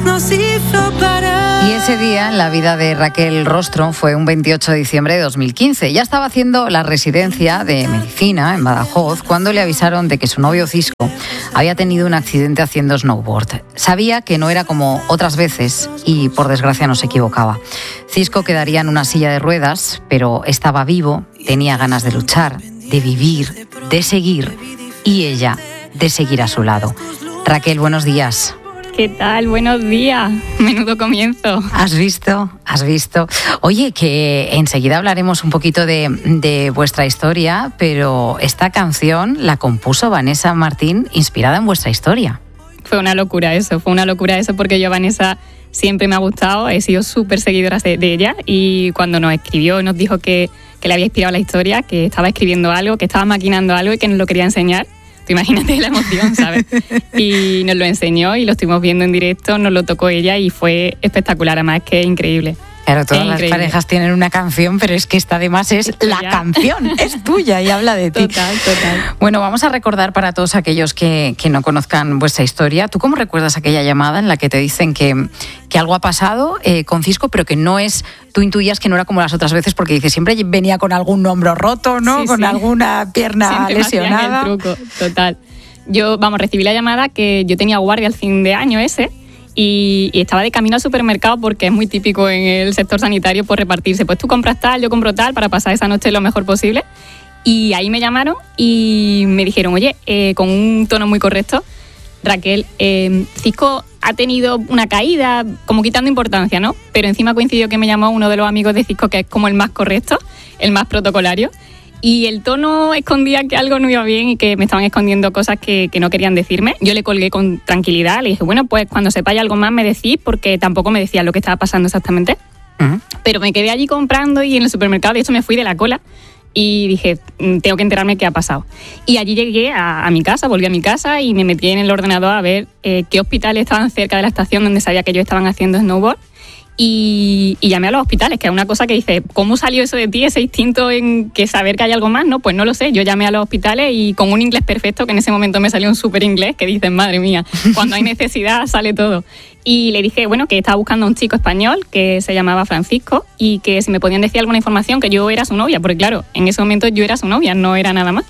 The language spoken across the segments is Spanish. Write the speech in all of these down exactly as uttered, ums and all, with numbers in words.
Y ese día en la vida de Raquel Rostro fue un veintiocho de diciembre de dos mil quince. Ya estaba haciendo la residencia de medicina en Badajoz cuando le avisaron de que su novio Cisco había tenido un accidente haciendo snowboard. Sabía que no era como otras veces y por desgracia no se equivocaba. Cisco quedaría en una silla de ruedas, pero estaba vivo, tenía ganas de luchar, de vivir, de seguir y ella de seguir a su lado. Raquel, buenos días. ¿Qué tal? Buenos días. Menudo comienzo. ¿Has visto? ¿Has visto? Oye, que enseguida hablaremos un poquito de, de vuestra historia, pero esta canción la compuso Vanessa Martín inspirada en vuestra historia. Fue una locura eso, fue una locura eso porque yo a Vanessa siempre me ha gustado, he sido súper seguidora de, de ella y cuando nos escribió nos dijo que, que le había inspirado la historia, que estaba escribiendo algo, que estaba maquinando algo y que nos lo quería enseñar. Imagínate la emoción, ¿sabes? Y nos lo enseñó y lo estuvimos viendo en directo, nos lo tocó ella y fue espectacular, además que es increíble. Claro, todas las parejas tienen una canción, pero es que esta además es, es la canción, es tuya y habla de ti. Total, total. Bueno, vamos a recordar para todos aquellos que, que no conozcan vuestra historia. ¿Tú cómo recuerdas aquella llamada en la que te dicen que, que algo ha pasado eh, con Cisco, pero que no es, tú intuías que no era como las otras veces, porque dices, siempre venía con algún hombro roto, ¿no? Sí, con sí. alguna pierna siempre lesionada. Me hacían el truco, total. Yo, vamos, recibí la llamada que yo tenía guardia al fin de año ese, Y, y estaba de camino al supermercado porque es muy típico en el sector sanitario por repartirse. Pues tú compras tal, yo compro tal para pasar esa noche lo mejor posible. Y ahí me llamaron y me dijeron, oye, eh, con un tono muy correcto, Raquel, eh, Cisco ha tenido una caída, como quitando importancia, ¿no? Pero encima coincidió que me llamó uno de los amigos de Cisco que es como el más correcto, el más protocolario. Y el tono escondía que algo no iba bien y que me estaban escondiendo cosas que, que no querían decirme. Yo le colgué con tranquilidad, le dije, bueno, pues cuando sepáis algo más me decís, porque tampoco me decían lo que estaba pasando exactamente. Uh-huh. Pero me quedé allí comprando y en el supermercado, de hecho me fui de la cola y dije, tengo que enterarme qué ha pasado. Y allí llegué a, a mi casa, volví a mi casa y me metí en el ordenador a ver eh, qué hospitales estaban cerca de la estación donde sabía que ellos estaban haciendo snowboard. Y, y llamé a los hospitales, que es una cosa que dice, ¿cómo salió eso de ti, ese instinto en que saber que hay algo más? No, pues no lo sé, yo llamé a los hospitales y con un inglés perfecto, que en ese momento me salió un súper inglés, que dicen, madre mía, cuando hay necesidad sale todo. Y le dije, bueno, que estaba buscando a un chico español que se llamaba Francisco y que si me podían decir alguna información, que yo era su novia, porque claro, en ese momento yo era su novia, no era nada más.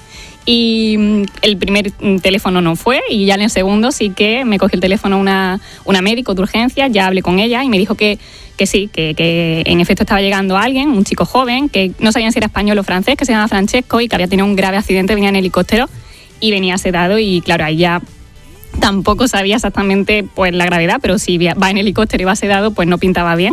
Y el primer teléfono no fue y ya en el segundo sí que me cogió el teléfono una, una médico de urgencia, ya hablé con ella y me dijo que, que sí, que, que en efecto estaba llegando alguien, un chico joven, que no sabían si era español o francés, que se llama Francesco y que había tenido un grave accidente, venía en helicóptero y venía sedado y claro, ahí ya tampoco sabía exactamente pues la gravedad, pero si va en helicóptero y va sedado, pues no pintaba bien.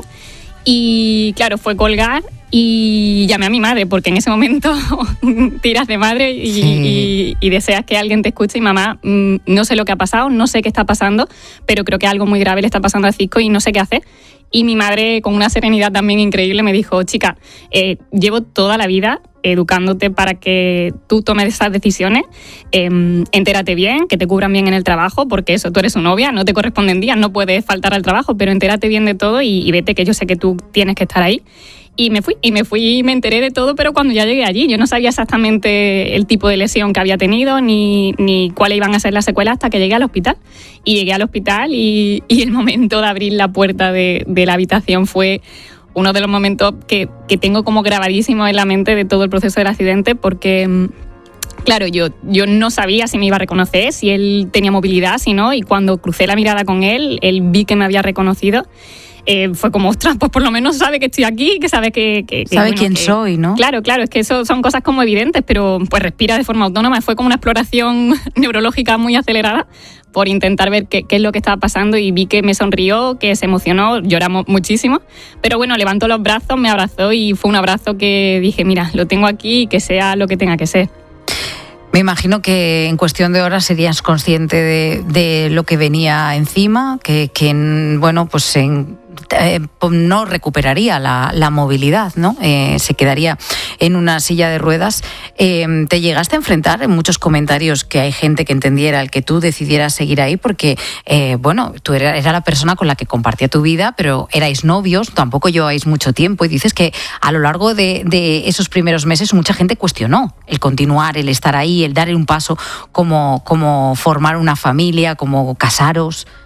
Y claro, fue colgar y llamé a mi madre, porque en ese momento tiras de madre y, sí. y, y deseas que alguien te escuche y mamá, mmm, no sé lo que ha pasado, no sé qué está pasando, pero creo que algo muy grave le está pasando a Cisco y no sé qué hacer. Y mi madre, con una serenidad también increíble, me dijo, chica, eh, llevo toda la vida educándote para que tú tomes esas decisiones, eh, entérate bien, que te cubran bien en el trabajo, porque eso, tú eres su novia, no te corresponden días, no puedes faltar al trabajo, pero entérate bien de todo y, y vete, que yo sé que tú tienes que estar ahí. Y me fui, y me fui y me enteré de todo, pero cuando ya llegué allí, yo no sabía exactamente el tipo de lesión que había tenido, ni, ni cuáles iban a ser las secuelas hasta que llegué al hospital. Y llegué al hospital y, y el momento de abrir la puerta de, de la habitación fue uno de los momentos que, que tengo como grabadísimo en la mente de todo el proceso del accidente, porque claro, yo, yo no sabía si me iba a reconocer, si él tenía movilidad, si no, y cuando crucé la mirada con él, él vi que me había reconocido. Eh, fue como, ostras, pues por lo menos sabe que estoy aquí, que sabe que... que, que sabe bueno, quién que, soy, ¿no? Claro, claro, es que eso son cosas como evidentes, pero pues respira de forma autónoma. Fue como una exploración neurológica muy acelerada por intentar ver qué, qué es lo que estaba pasando y vi que me sonrió, que se emocionó, lloramos muchísimo, pero bueno, levantó los brazos, me abrazó y fue un abrazo que dije, mira, lo tengo aquí y que sea lo que tenga que ser. Me imagino que en cuestión de horas serías consciente de, de lo que venía encima, que, que bueno, pues en... Eh, no recuperaría la, la movilidad, ¿no? Eh, se quedaría en una silla de ruedas. Eh, ¿Te llegaste a enfrentar en muchos comentarios que hay gente que entendiera el que tú decidieras seguir ahí? Porque, eh, bueno, tú eras era la persona con la que compartía tu vida, pero erais novios, tampoco lleváis mucho tiempo y dices que a lo largo de, de esos primeros meses mucha gente cuestionó el continuar, el estar ahí, el dar un paso, como, como formar una familia, como casaros.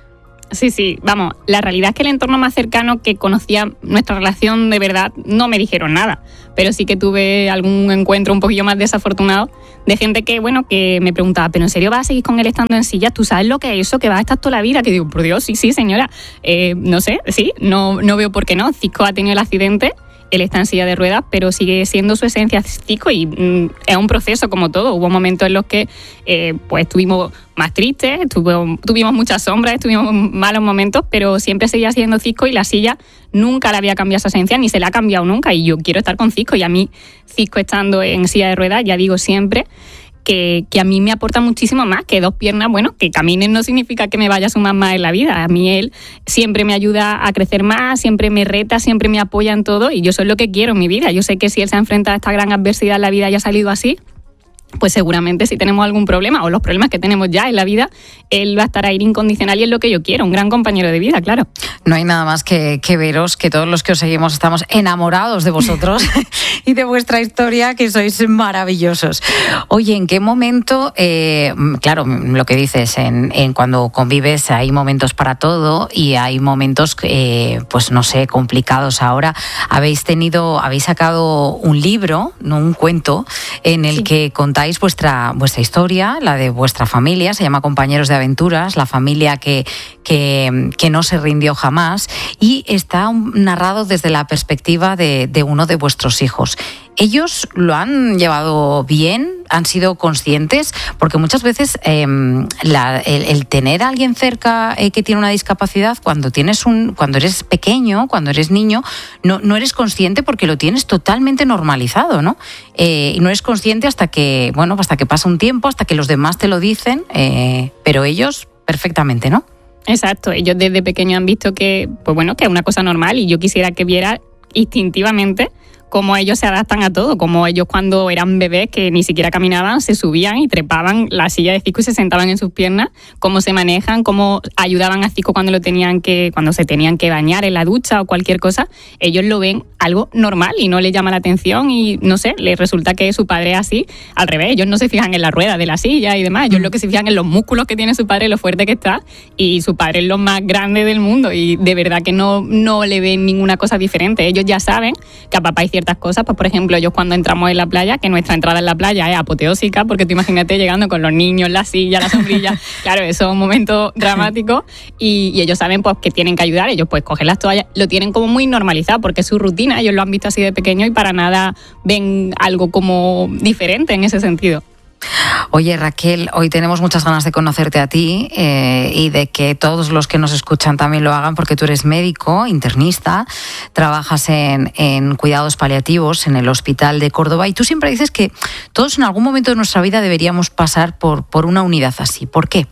Sí, sí, vamos, la realidad es que el entorno más cercano que conocía nuestra relación de verdad no me dijeron nada, pero sí que tuve algún encuentro un poquillo más desafortunado de gente que, bueno, que me preguntaba, ¿pero en serio vas a seguir con él estando en silla? ¿Tú sabes lo que es eso? ¿Que vas a estar toda la vida? Que digo, por Dios, sí, sí, señora, eh, no sé, sí, no, no veo por qué no. Cisco ha tenido el accidente, él está en silla de ruedas, pero sigue siendo su esencia Cisco y mm, es un proceso como todo. Hubo momentos en los que eh, pues estuvimos más tristes, tuvimos, tuvimos muchas sombras, tuvimos malos momentos, pero siempre seguía siendo Cisco y la silla nunca le había cambiado esa esencia, ni se le ha cambiado nunca. Y yo quiero estar con Cisco y a mí, Cisco estando en silla de ruedas, ya digo siempre que, que a mí me aporta muchísimo más que dos piernas. Bueno, que caminen no significa que me vaya a sumar más en la vida. A mí él siempre me ayuda a crecer más, siempre me reta, siempre me apoya en todo y yo soy lo que quiero en mi vida. Yo sé que si él se ha enfrentado a esta gran adversidad en la vida y ha salido así, pues seguramente si tenemos algún problema o los problemas que tenemos ya en la vida, él va a estar ahí incondicional y es lo que yo quiero, un gran compañero de vida, claro. No hay nada más que, que veros, que todos los que os seguimos estamos enamorados de vosotros y de vuestra historia, que sois maravillosos. Oye, ¿en qué momento, eh, claro, lo que dices, en, en cuando convives hay momentos para todo y hay momentos, eh, pues no sé, complicados. Ahora habéis tenido, habéis sacado un libro, no un cuento, en el sí. que contáis vuestra, vuestra historia, la de vuestra familia, se llama Compañeros de Aventuras, la familia que, que, que no se rindió jamás, y está narrado desde la perspectiva de, de uno de vuestros hijos. ¿Ellos lo han llevado bien? ¿Han sido conscientes? Porque muchas veces eh, la, el, el tener a alguien cerca eh, que tiene una discapacidad, cuando tienes un, cuando eres pequeño, cuando eres niño, no, no eres consciente porque lo tienes totalmente normalizado, ¿no? Eh, y no eres consciente hasta que, bueno, hasta que pasa un tiempo, hasta que los demás te lo dicen, eh, pero ellos perfectamente, ¿no? Exacto, ellos desde pequeños han visto que, pues bueno, que es una cosa normal y yo quisiera que viera instintivamente cómo ellos se adaptan a todo, como ellos cuando eran bebés que ni siquiera caminaban, se subían y trepaban la silla de Cisco y se sentaban en sus piernas, cómo se manejan, cómo ayudaban a Cisco cuando lo tenían que, cuando se tenían que bañar en la ducha o cualquier cosa, ellos lo ven algo normal y no les llama la atención y no sé, les resulta que su padre es así, al revés, ellos no se fijan en la rueda de la silla y demás, ellos mm. lo que se fijan en los músculos que tiene su padre, lo fuerte que está, y su padre es lo más grande del mundo y de verdad que no, no le ven ninguna cosa diferente. Ellos ya saben que a papá hay ciertas cosas, pues por ejemplo ellos cuando entramos en la playa, que nuestra entrada en la playa es apoteósica, porque tú imagínate llegando con los niños, la silla, la sombrilla, claro, eso es un momento dramático y, y ellos saben pues que tienen que ayudar, ellos pues cogen las toallas, lo tienen como muy normalizado porque es su rutina, ellos lo han visto así de pequeño y para nada ven algo como diferente en ese sentido. Oye, Raquel, hoy tenemos muchas ganas de conocerte a ti eh, y de que todos los que nos escuchan también lo hagan, porque tú eres médico, internista, trabajas en, en cuidados paliativos en el Hospital de Córdoba y tú siempre dices que todos en algún momento de nuestra vida deberíamos pasar por, por una unidad así. ¿Por qué?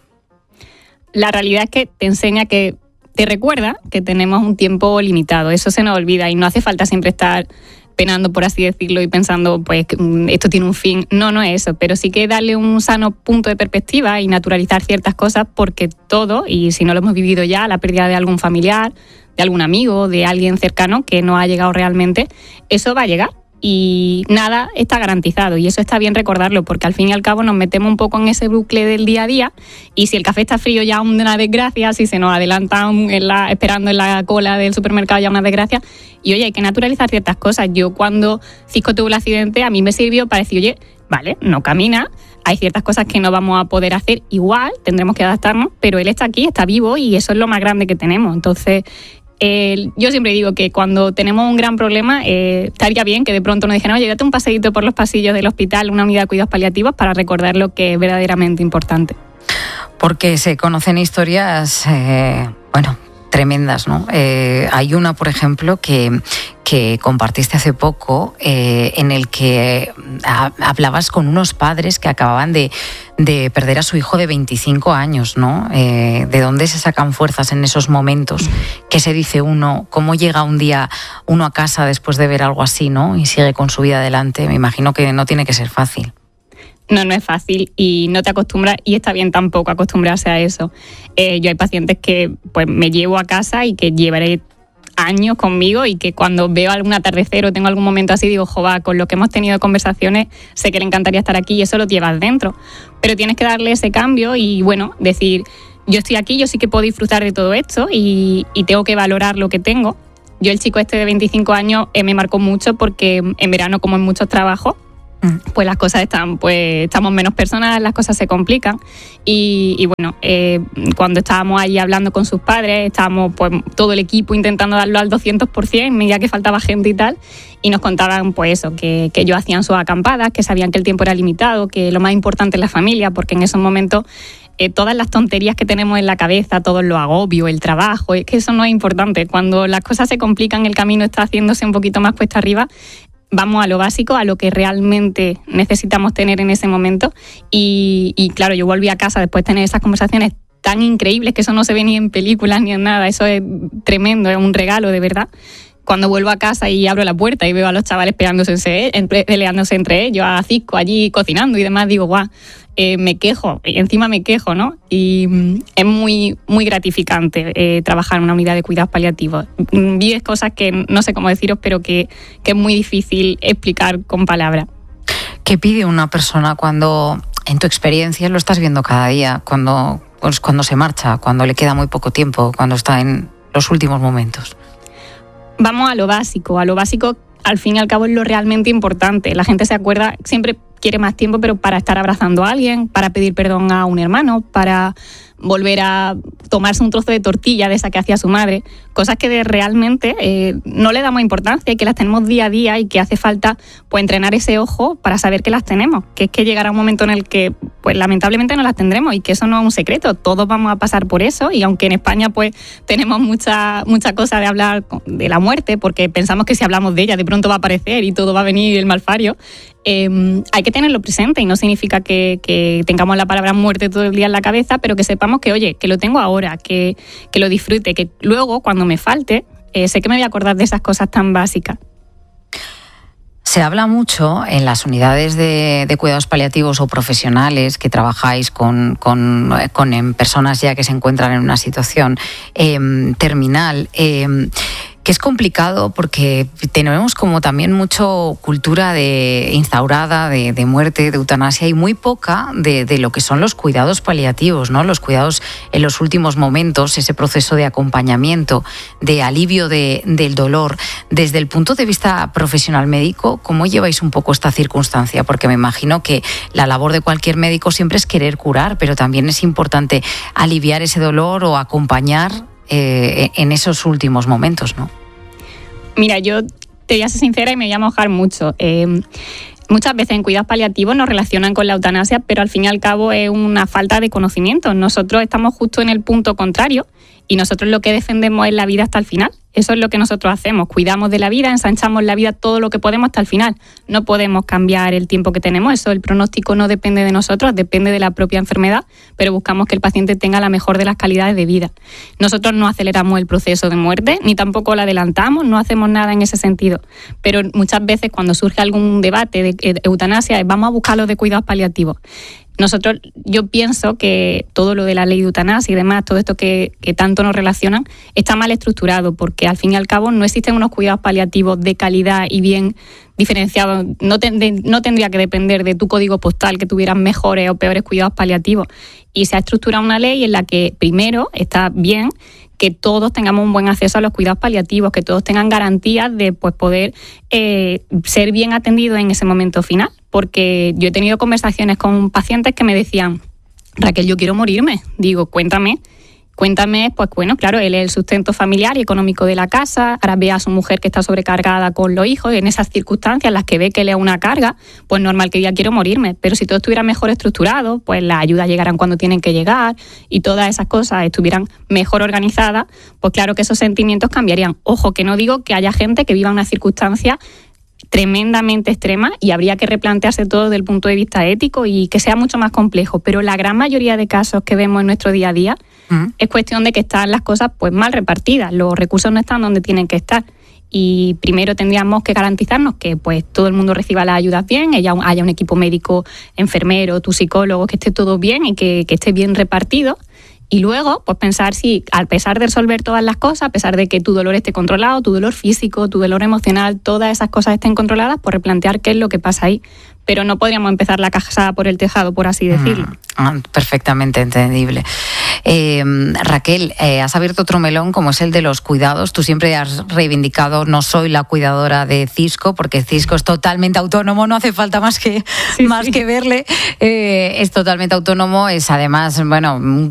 La realidad es que te enseña que te recuerda que tenemos un tiempo limitado, eso se nos olvida y no hace falta siempre estar penando, por así decirlo, y pensando, pues, esto tiene un fin. No, no es eso, pero sí que darle un sano punto de perspectiva y naturalizar ciertas cosas, porque todo, y si no lo hemos vivido ya, la pérdida de algún familiar, de algún amigo, de alguien cercano que no ha llegado realmente, eso va a llegar. Y nada está garantizado y eso está bien recordarlo porque al fin y al cabo nos metemos un poco en ese bucle del día a día y si el café está frío ya una desgracia, si se nos adelantan en la, esperando en la cola del supermercado ya una desgracia y oye, hay que naturalizar ciertas cosas. Yo cuando Cisco tuvo el accidente a mí me sirvió para decir, oye, vale, no camina, hay ciertas cosas que no vamos a poder hacer igual, tendremos que adaptarnos, pero él está aquí, está vivo y eso es lo más grande que tenemos. Entonces Eh, yo siempre digo que cuando tenemos un gran problema eh, estaría bien que de pronto nos dijeran, oye, date un paseíto por los pasillos del hospital, una unidad de cuidados paliativos para recordar lo que es verdaderamente importante. Porque se conocen historias, eh, bueno, tremendas, ¿no? Eh, hay una, por ejemplo, que, que compartiste hace poco, eh, en el que a, hablabas con unos padres que acababan de, de perder a su hijo de veinticinco años, ¿no? Eh, ¿de dónde se sacan fuerzas en esos momentos? ¿Qué se dice uno? ¿Cómo llega un día uno a casa después de ver algo así, ¿no? Y sigue con su vida adelante. Me imagino que no tiene que ser fácil. No, no es fácil y no te acostumbras y está bien tampoco acostumbrarse a eso. Eh, yo hay pacientes que pues me llevo a casa y que llevaré años conmigo y que cuando veo algún atardecer o tengo algún momento así digo, jova, con lo que hemos tenido de conversaciones sé que le encantaría estar aquí y eso lo llevas dentro. Pero tienes que darle ese cambio y bueno, decir, yo estoy aquí, yo sí que puedo disfrutar de todo esto y, y tengo que valorar lo que tengo. Yo, el chico este de veinticinco años, eh, me marcó mucho porque en verano, como en muchos trabajos, pues las cosas están, pues estamos menos personas, las cosas se complican y, y bueno, eh, cuando estábamos allí hablando con sus padres, estábamos pues todo el equipo intentando darlo al doscientos por ciento, medida que faltaba gente y tal, y nos contaban pues eso, que, que ellos hacían sus acampadas, que sabían que el tiempo era limitado, que lo más importante es la familia, porque en esos momentos eh, todas las tonterías que tenemos en la cabeza, todo lo agobio, el trabajo, es que eso no es importante. Cuando las cosas se complican, el camino está haciéndose un poquito más cuesta arriba, vamos a lo básico, a lo que realmente necesitamos tener en ese momento. Y, y claro, yo volví a casa después de tener esas conversaciones tan increíbles, que eso no se ve ni en películas ni en nada, eso es tremendo, es un regalo de verdad. Cuando vuelvo a casa y abro la puerta y veo a los chavales peleándose, peleándose entre ellos, a Cisco allí cocinando y demás, digo, guau, eh, me quejo, y encima me quejo, ¿no? Y mm, es muy, muy gratificante eh, trabajar en una unidad de cuidados paliativos. Vives cosas que no sé cómo deciros, pero que, que es muy difícil explicar con palabras. ¿Qué pide una persona cuando, en tu experiencia, lo estás viendo cada día, cuando, pues, cuando se marcha, cuando le queda muy poco tiempo, cuando está en los últimos momentos? Vamos a lo básico, a lo básico al fin y al cabo es lo realmente importante. La gente se acuerda, siempre quiere más tiempo, pero para estar abrazando a alguien, para pedir perdón a un hermano, para volver a tomarse un trozo de tortilla de esa que hacía su madre, cosas que de realmente eh, no le damos importancia y que las tenemos día a día y que hace falta pues entrenar ese ojo para saber que las tenemos, que es que llegará un momento en el que pues lamentablemente no las tendremos y que eso no es un secreto, todos vamos a pasar por eso y aunque en España pues tenemos mucha, mucha cosa de hablar de la muerte porque pensamos que si hablamos de ella de pronto va a aparecer y todo va a venir el malfario, eh, hay que tenerlo presente y no significa que, que tengamos la palabra muerte todo el día en la cabeza, pero que sepamos que, oye, que lo tengo ahora, que, que lo disfrute, que luego, cuando me falte, eh, sé que me voy a acordar de esas cosas tan básicas. Se habla mucho en las unidades de, de cuidados paliativos o profesionales que trabajáis con, con, con personas ya que se encuentran en una situación eh, terminal, eh, que es complicado porque tenemos como también mucho cultura de instaurada de, de muerte, de eutanasia y muy poca de, de lo que son los cuidados paliativos, ¿no? Los cuidados en los últimos momentos, ese proceso de acompañamiento, de alivio de, del dolor. Desde el punto de vista profesional médico, ¿cómo lleváis un poco esta circunstancia? Porque me imagino que la labor de cualquier médico siempre es querer curar, pero también es importante aliviar ese dolor o acompañar Eh, en esos últimos momentos, ¿no? Mira, yo te voy a ser sincera y me voy a mojar mucho. Eh, muchas veces en cuidados paliativos nos relacionan con la eutanasia, pero al fin y al cabo es una falta de conocimiento. Nosotros estamos justo en el punto contrario y nosotros lo que defendemos es la vida hasta el final. Eso es lo que nosotros hacemos, cuidamos de la vida, ensanchamos la vida todo lo que podemos hasta el final. No podemos cambiar el tiempo que tenemos, eso, el pronóstico no depende de nosotros, depende de la propia enfermedad, pero buscamos que el paciente tenga la mejor de las calidades de vida. Nosotros no aceleramos el proceso de muerte, ni tampoco lo adelantamos, no hacemos nada en ese sentido. Pero muchas veces cuando surge algún debate de eutanasia, vamos a buscar los de cuidados paliativos. Nosotros, yo pienso que todo lo de la ley de eutanasia y demás, todo esto que, que tanto nos relacionan, está mal estructurado, porque al fin y al cabo no existen unos cuidados paliativos de calidad y bien diferenciados. No, ten, de, no tendría que depender de tu código postal que tuvieran mejores o peores cuidados paliativos. Y se ha estructurado una ley en la que, primero, está bien que todos tengamos un buen acceso a los cuidados paliativos, que todos tengan garantías de pues, poder eh, ser bien atendidos en ese momento final. Porque yo he tenido conversaciones con pacientes que me decían, Raquel, yo quiero morirme. Digo, cuéntame. Cuéntame, pues bueno, claro, él es el sustento familiar y económico de la casa, ahora ve a su mujer que está sobrecargada con los hijos, y en esas circunstancias en las que ve que le es una carga, pues normal que diga quiero morirme, pero si todo estuviera mejor estructurado, pues las ayudas llegarán cuando tienen que llegar y todas esas cosas estuvieran mejor organizadas, pues claro que esos sentimientos cambiarían. Ojo, que no digo que haya gente que viva una circunstancia tremendamente extrema y habría que replantearse todo desde el punto de vista ético y que sea mucho más complejo, pero la gran mayoría de casos que vemos en nuestro día a día uh-huh. es cuestión de que están las cosas pues mal repartidas, los recursos no están donde tienen que estar y primero tendríamos que garantizarnos que pues todo el mundo reciba las ayudas bien, haya un, haya un equipo médico, enfermero, tu psicólogo, que esté todo bien y que, que esté bien repartido. Y luego, pues pensar si, a pesar de resolver todas las cosas, a pesar de que tu dolor esté controlado, tu dolor físico, tu dolor emocional, todas esas cosas estén controladas, pues replantear qué es lo que pasa ahí. Pero no podríamos empezar la casa por el tejado, por así decirlo. Mm, perfectamente entendible. Eh, Raquel, eh, has abierto otro melón como es el de los cuidados. Tú siempre has reivindicado, no soy la cuidadora de Cisco, porque Cisco es totalmente autónomo, no hace falta más que, sí, más sí. que verle. Eh, es totalmente autónomo, es además, bueno, un